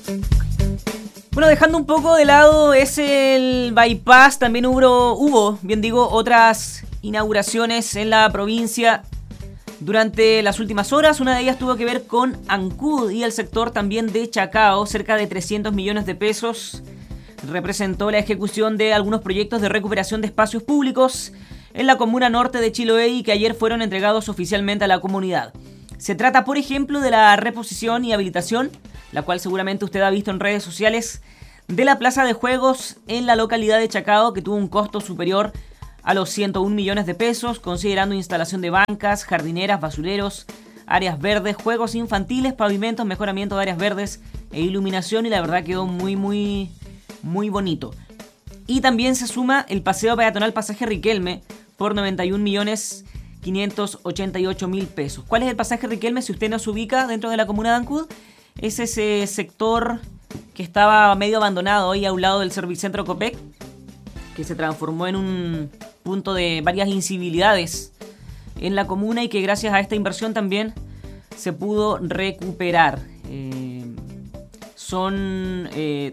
Bueno, dejando un poco de lado el bypass, también hubo, bien digo, otras inauguraciones en la provincia durante las últimas horas. Una de ellas tuvo que ver con Ancud y el sector también de Chacao. Cerca de 300 millones de pesos representó la ejecución de algunos proyectos de recuperación de espacios públicos en la comuna norte de Chiloé y que ayer fueron entregados oficialmente a la comunidad. Se trata, por ejemplo, de la reposición y habilitación, la cual seguramente usted ha visto en redes sociales, de la plaza de juegos en la localidad de Chacao, que tuvo un costo superior a los 101 millones de pesos, considerando instalación de bancas, jardineras, basureros, áreas verdes, juegos infantiles, pavimentos, mejoramiento de áreas verdes e iluminación, y la verdad quedó muy bonito. Y también se suma el paseo peatonal Pasaje Riquelme por 91.588.000 pesos. ¿Cuál es el Pasaje Riquelme? Si usted no se ubica dentro de la comuna de Ancud, es ese sector que estaba medio abandonado hoy a un lado del Servicentro Copec, que se transformó en un punto de varias incivilidades en la comuna y que gracias a esta inversión también se pudo recuperar. Son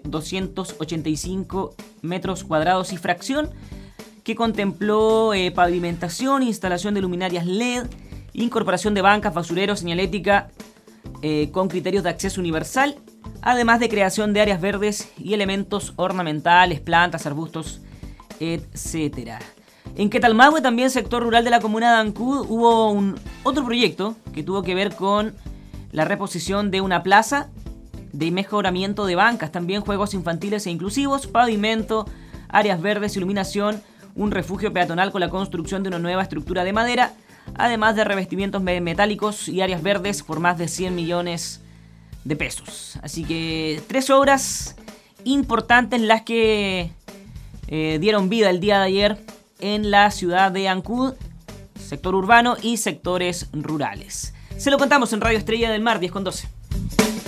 285 metros cuadrados y fracción, que contempló pavimentación, instalación de luminarias LED, incorporación de bancas, basureros, señalética con criterios de acceso universal, además de creación de áreas verdes y elementos ornamentales, plantas, arbustos, etcétera. En Quetalmahue, también sector rural de la comuna de Ancud, hubo otro proyecto que tuvo que ver con la reposición de una plaza, de mejoramiento de bancas, también juegos infantiles e inclusivos, pavimento, áreas verdes, iluminación, un refugio peatonal con la construcción de una nueva estructura de madera, además de revestimientos metálicos y áreas verdes por más de 100 millones de pesos. Así que 3 obras importantes las que dieron vida el día de ayer en la ciudad de Ancud, sector urbano y sectores rurales. Se lo contamos en Radio Estrella del Mar 10:12.